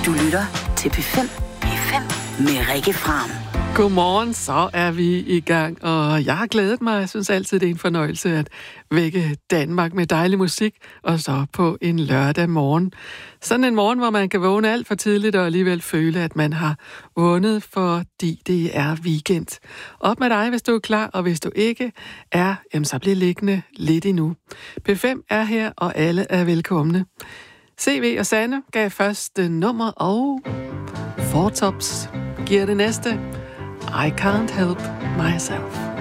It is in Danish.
Du lytter til P5. P5 med Rikke Fram. Godmorgen, så er vi i gang, og jeg har glædet mig. Jeg synes altid, det er en fornøjelse at vække Danmark med dejlig musik, og så på en lørdag morgen. Sådan en morgen, hvor man kan vågne alt for tidligt og alligevel føle, at man har vundet, fordi det er weekend. Op med dig, hvis du er klar, og hvis du ikke er, jamen, så bliver liggende lidt endnu. P5 er her, og alle er velkomne. CV og Sanne gav første nummer, og Four Tops giver det næste. I can't help myself.